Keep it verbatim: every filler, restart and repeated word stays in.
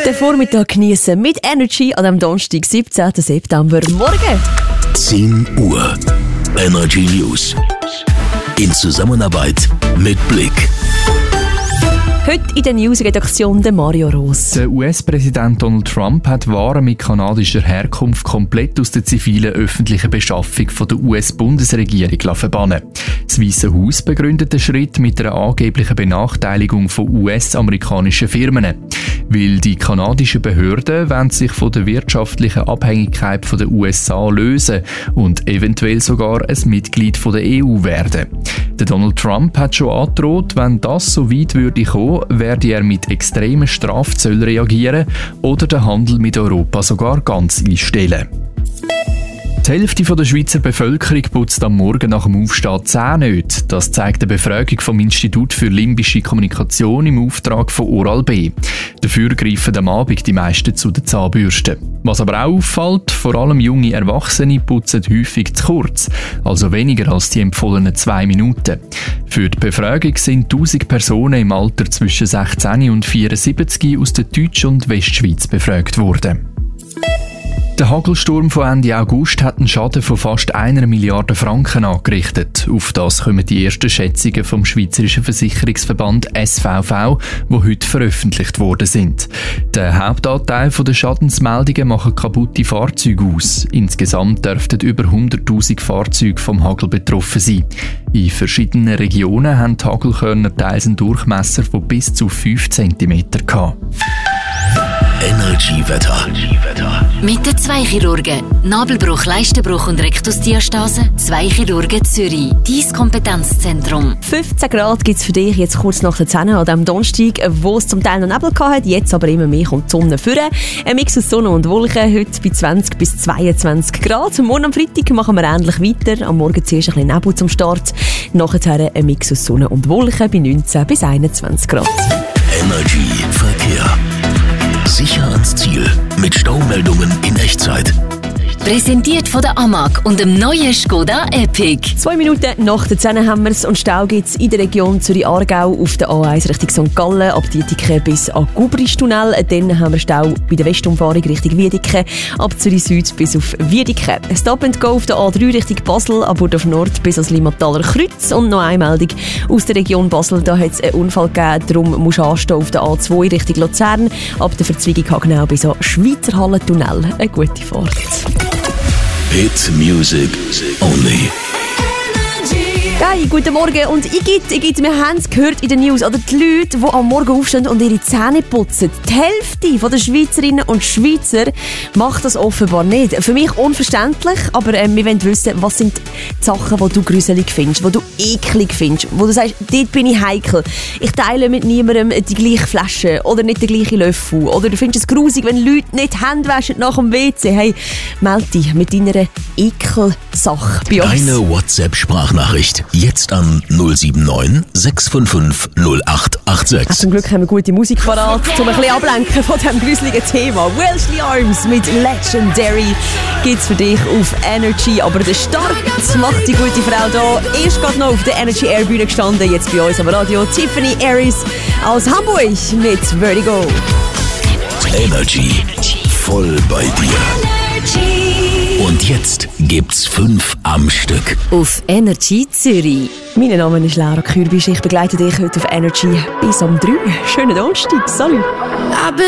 Den Vormittag genießen mit Energy an dem Donnerstag, siebzehnten September. Morgen! zehn Uhr. Energy News. In Zusammenarbeit mit Blick. Heute in der News-Redaktion der Mario Roos. Der U S-Präsident Donald Trump hat Waren mit kanadischer Herkunft komplett aus der zivilen öffentlichen Beschaffung von der U S-Bundesregierung verbannen. Das Weiße Haus begründet den Schritt mit einer angeblichen Benachteiligung von U S-amerikanischen Firmen. Weil die kanadischen Behörden wollen sich von der wirtschaftlichen Abhängigkeit von der U S A lösen und eventuell sogar ein Mitglied von der E U werden. Der Donald Trump hat schon angedroht, wenn das so weit würde kommen, werde er mit extremen Strafzöllen reagieren oder den Handel mit Europa sogar ganz einstellen. Die Hälfte der Schweizer Bevölkerung putzt am Morgen nach dem Aufstehen die Zähne nicht. Das zeigt eine Befragung vom Institut für limbische Kommunikation im Auftrag von Oral-B. Dafür greifen am Abend die meisten zu den Zahnbürsten. Was aber auch auffällt, vor allem junge Erwachsene putzen häufig zu kurz, also weniger als die empfohlenen zwei Minuten. Für die Befragung sind tausend Personen im Alter zwischen sechzehn und vierundsiebzig aus der Deutsch- und Westschweiz befragt worden. Der Hagelsturm von Ende August hat einen Schaden von fast einer Milliarde Franken angerichtet. Auf das kommen die ersten Schätzungen vom Schweizerischen Versicherungsverband S V V, die heute veröffentlicht worden sind. Der Hauptanteil der Schadensmeldungen machen kaputte Fahrzeuge aus. Insgesamt dürften über hunderttausend Fahrzeuge vom Hagel betroffen sein. In verschiedenen Regionen haben die Hagelkörner teils einen Durchmesser von bis zu fünf Zentimeter gehabt. Energy-Wetter. Mit den zwei Chirurgen. Nabelbruch, Leistenbruch und Rektusdiastase. Zwei Chirurgen Zürich. Dein Kompetenzzentrum. fünfzehn Grad gibt es für dich jetzt kurz nach der zehn an diesem Donnerstag, wo es zum Teil noch Nebel hatte, jetzt aber immer mehr kommt die Sonne führen. Ein Mix aus Sonne und Wolken, heute bei zwanzig bis zweiundzwanzig Grad. Morgen am Freitag machen wir ähnlich weiter. Am Morgen zuerst ein bisschen Nebel zum Start. Nachher ein Mix aus Sonne und Wolken bei neunzehn bis einundzwanzig Grad. Energy Verkehr. Sicher ans Ziel mit Staumeldungen in Echtzeit. Präsentiert von der A M A G und dem neuen Skoda Epic. Zwei Minuten nach der zehn haben wir es und Stau gibt es in der Region Zürich-Aargau auf der A eins Richtung Sankt Gallen, ab Dietiken bis an Gubristunnel. Dann haben wir Stau bei der Westumfahrung Richtung Wiedeke, ab Zürich Süd bis auf Wiedeke. Stop and Go auf der A drei Richtung Basel, ab Burdorf Nord bis ans Limmataler Kreuz. Und noch eine Meldung aus der Region Basel, da hat es einen Unfall gegeben, darum musst du anstehen auf der A zwei Richtung Luzern, ab der Verzweigung Hagenau bis an Schweizer Hallentunnel. Eine gute Fahrt. Hit Music Only. Hey, guten Morgen und Igitt, Igitt, wir haben es gehört in den News, oder die Leute, die am Morgen aufstehen und ihre Zähne putzen. Die Hälfte der Schweizerinnen und Schweizer macht das offenbar nicht. Für mich unverständlich, aber äh, wir wollen wissen, was sind die Sachen, die du gruselig findest, die du eklig findest, wo du sagst, dort bin ich heikel. Ich teile mit niemandem die gleiche Flasche oder nicht den gleichen Löffel. Oder du findest es grusig, wenn Leute nicht Hände waschen nach dem W C. Hey, melde dich mit deiner Ekelsache bei uns. Eine WhatsApp-Sprachnachricht. Jetzt an null sieben neun sechs fünf fünf null acht acht sechs. Zum Glück haben wir gute Musik parat, um ein bisschen ablenken von diesem gruseligen Thema. Welshly Arms mit Legendary gibt's für dich auf Energy. Aber der Start macht die gute Frau da. Erst gerade noch auf der Energy Air Bühne gestanden, jetzt bei uns am Radio. Tiffany Aries aus Hamburg mit Vertigo. Energy. Voll bei dir. Und jetzt gibt's fünf am Stück. Auf Energy Zürich. Mein Name ist Laura Kürbisch. Ich begleite dich heute auf Energy bis um drei. Schönen Donnerstag. Salut.